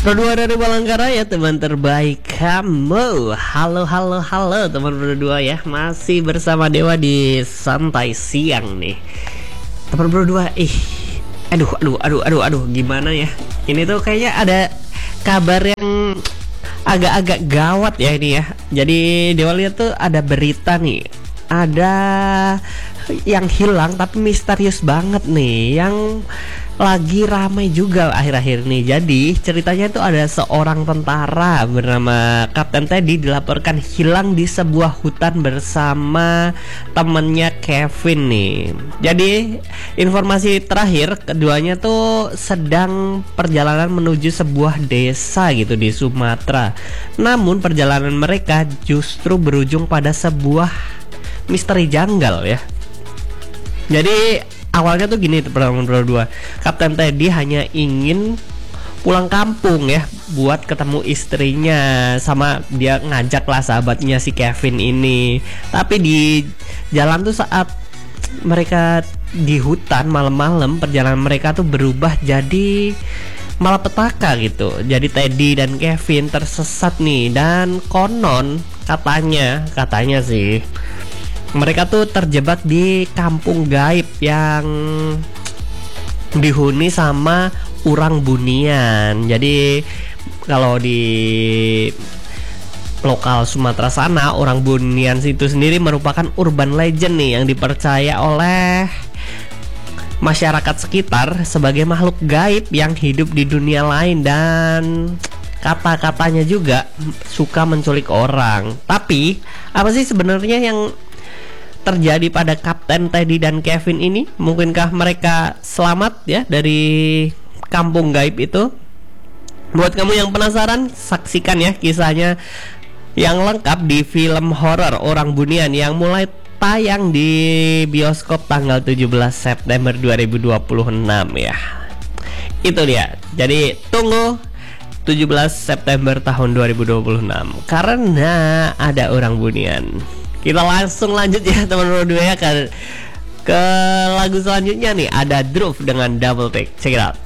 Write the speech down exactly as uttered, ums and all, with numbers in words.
Berdua dari Palangkaraya, teman terbaik kamu. Halo, halo, halo teman berdua ya. Masih bersama Dewa di Santai Siang nih. Teman berdua, ih Aduh, aduh, aduh, aduh, aduh Gimana ya. Ini tuh kayaknya ada kabar yang agak-agak gawat ya ini ya. Jadi Dewa lihat tuh ada berita nih. Ada yang hilang tapi misterius banget nih, yang lagi ramai juga akhir-akhir ini. Jadi ceritanya itu ada seorang tentara bernama Kapten Teddy dilaporkan hilang di sebuah hutan bersama temennya Kevin nih. Jadi informasi terakhir, keduanya tuh sedang perjalanan menuju sebuah desa gitu di Sumatera. Namun perjalanan mereka justru berujung pada sebuah misteri janggal ya. Jadi awalnya tuh gini teman-teman berdua, Kapten Teddy hanya ingin pulang kampung ya, buat ketemu istrinya, sama dia ngajak lah sahabatnya si Kevin ini. Tapi di jalan tuh saat mereka di hutan malam-malam, perjalanan mereka tuh berubah jadi malapetaka gitu. Jadi Teddy dan Kevin tersesat nih, dan konon katanya katanya sih mereka tuh terjebak di kampung gaib yang dihuni sama orang bunian. Jadi kalau di lokal Sumatera sana, orang bunian situ sendiri merupakan urban legend nih, yang dipercaya oleh masyarakat sekitar sebagai makhluk gaib yang hidup di dunia lain, dan kata-katanya juga suka menculik orang. Tapi apa sih sebenarnya yang terjadi pada Kapten Teddy dan Kevin ini? Mungkinkah mereka selamat ya dari kampung gaib itu? Buat kamu yang penasaran, saksikan ya kisahnya yang lengkap di film horor Orang Bunian yang mulai tayang di bioskop tanggal tujuh belas September dua ribu dua puluh enam ya. Itu dia. Jadi tunggu tujuh belas September tahun dua ribu dua puluh enam karena ada Orang Bunian. Kita langsung lanjut ya teman berdua ya, ke, ke lagu selanjutnya nih. Ada Groove dengan Double Take. Check it out.